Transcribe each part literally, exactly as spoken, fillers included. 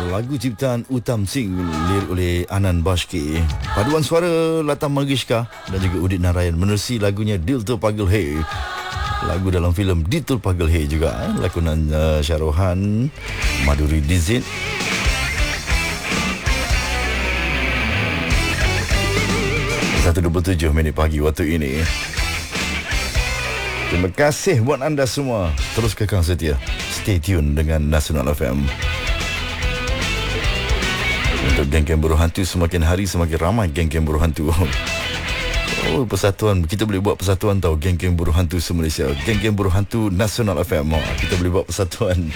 lagu ciptaan Uttam Singh, lirik oleh Anand Bashki. Paduan suara Lata Mangeshkar dan juga Udit Narayan menerusi lagunya Dil To Pagal Hai. Lagu dalam filem Dil To Pagal Hai juga, eh? lakonan uh, Shahruhan, Madhuri Dixit. satu dua puluh tujuh minit pagi waktu ini. Terima kasih buat anda semua. Terus kekal setia. Stay tune dengan Nasional F M. Untuk geng-geng buruh hantu, semakin hari semakin ramai geng-geng buruh hantu. Oh, persatuan. Kita boleh buat persatuan tau, geng-geng buruh hantu se-Malaysia. Geng-geng buruh hantu Nasional F M. Oh, kita boleh buat persatuan.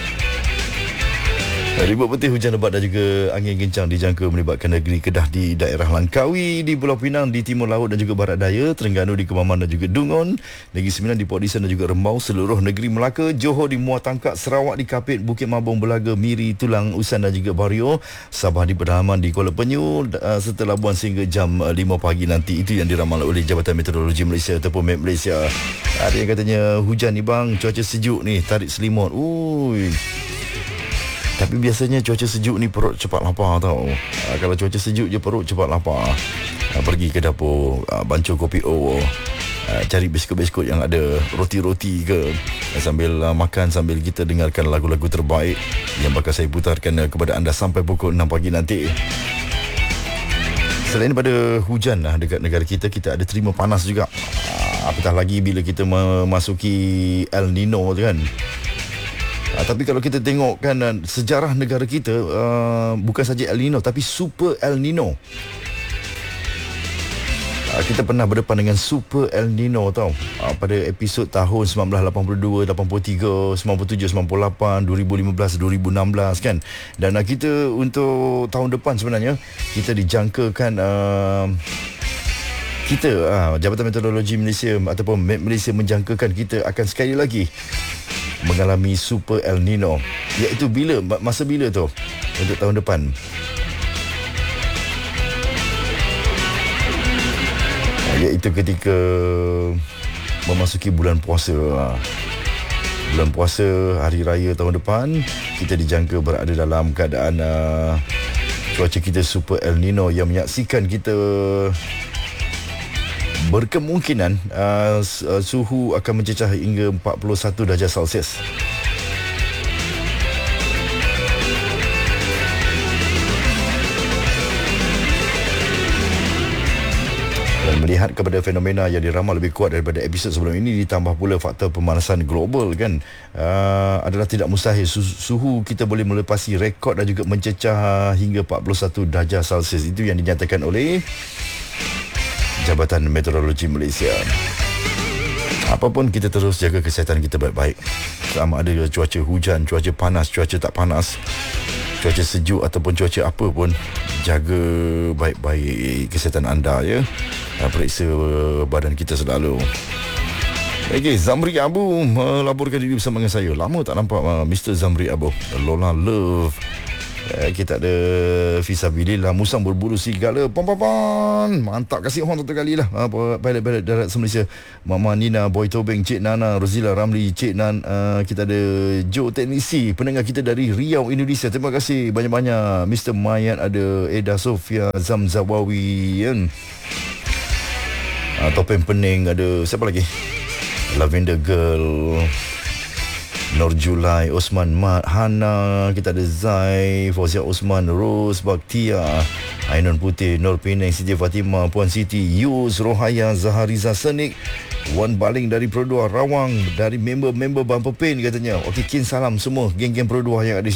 Ribut putih, hujan lebat dan juga angin kencang dijangka melibatkan negeri Kedah di daerah Langkawi, di Pulau Pinang, di Timur Laut dan juga Barat Daya, Terengganu di Kemaman dan juga Dungun, Negeri Sembilan di Port Dickson dan juga Rembau, seluruh negeri Melaka, Johor di Muar Tangkak, Sarawak di Kapit, Bukit Mabung, Belaga, Miri, Tulang, Usan dan juga Bario, Sabah di Pedalaman, di Kuala Penyu, serta Labuan sehingga jam lima pagi nanti. Itu yang diramal oleh Jabatan Meteorologi Malaysia ataupun M E T Malaysia. Ada yang katanya hujan ni bang, cuaca sejuk ni, tarik selimut. Ui. Tapi biasanya cuaca sejuk ni perut cepat lapar tau. Ha, kalau cuaca sejuk je perut cepat lapar. Ha, pergi ke dapur, ha, bancuh kopi O, ha, cari biskut-biskut yang ada, roti-roti ke, ha, sambil ha, makan, sambil kita dengarkan lagu-lagu terbaik yang bakal saya putarkan ha, kepada anda sampai pukul enam pagi nanti. Selain daripada hujan lah dekat negara kita, kita ada terima panas juga. Ha, apatah lagi bila kita memasuki El Nino tu kan. Uh, tapi kalau kita tengok kan uh, sejarah negara kita, uh, bukan saja El Nino tapi Super El Nino. Uh, kita pernah berdepan dengan Super El Nino tau. Uh, pada episod tahun sembilan belas lapan puluh dua, lapan puluh tiga, sembilan puluh tujuh, sembilan puluh lapan, dua ribu lima belas, dua ribu enam belas kan. Dan uh, kita untuk tahun depan sebenarnya kita dijangkakan uh, kita uh, Jabatan Meteorologi Malaysia ataupun M E T Malaysia menjangkakan kita akan sekali lagi mengalami Super El Nino. Iaitu bila? Masa bila tu? Untuk tahun depan. Iaitu ketika memasuki bulan puasa. Bulan puasa, hari raya tahun depan, kita dijangka berada dalam keadaan uh, cuaca kita Super El Nino yang menyaksikan kita berkemungkinan uh, suhu akan mencecah hingga empat puluh satu darjah Celsius. Dan melihat kepada fenomena yang diramal lebih kuat daripada episod sebelum ini, ditambah pula faktor pemanasan global kan, uh, adalah tidak mustahil suhu kita boleh melepasi rekod dan juga mencecah hingga empat puluh satu darjah Celsius. Itu yang dinyatakan oleh Jabatan Meteorologi Malaysia. Apapun, kita terus jaga kesihatan kita baik-baik. Sama ada cuaca hujan, cuaca panas, cuaca tak panas, cuaca sejuk ataupun cuaca apa pun, jaga baik-baik kesihatan anda ya. Periksa badan kita selalu. Okey, Zamri Abu melaporkan diri bersama dengan saya. Lama tak nampak uh, Mister Zamri Abu. Lola Love. Eh, kita ada Fisabilillah, Musang Berbulu Serigala, Pon-pon-pon. Mantap, kasih orang satu kali lah uh, pilot-pilot darat se-Malaysia. Mama Nina, Boy Tobeng, Cik Nana, Rozila Ramli, Cik Nan. uh, Kita ada Joe Teknisi, pendengar kita dari Riau, Indonesia. Terima kasih banyak-banyak. Mister Mayat, ada Eda Sofia, Zamzawawi kan? uh, Topeng Pening, ada siapa lagi? Lavender Girl, Nur Julai, Osman Mat, Hana, kita ada Zai, Fauzia Osman, Rose, Baktia, Ainun Putih, Nur Penang, Siti Fatimah, Puan Siti, Yus, Rohaya, Zahariza Senik, Wan Baling dari Produa Rawang, dari member-member Bumper Pain katanya. Okey, kin salam semua geng-geng Produa yang ada